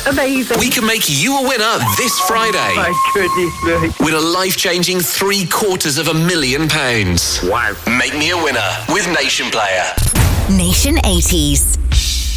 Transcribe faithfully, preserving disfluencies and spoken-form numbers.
Amazing. We can make you a winner this Friday. Oh, my goodness me. Win a life-changing three quarters of a million pounds. Wow. Make me a winner with Nation Player. Nation eighties.